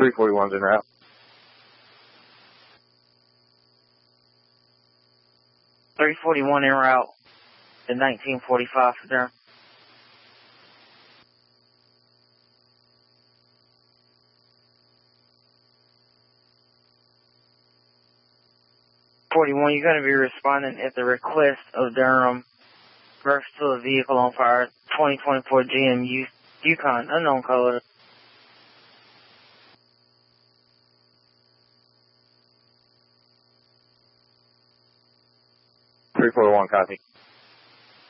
341's en route. 341 en route to 1945 for Durham. .41, you're going to be responding at the request of Durham. Reference to a vehicle on fire, 2024 GM Yukon, unknown color. 341, copy.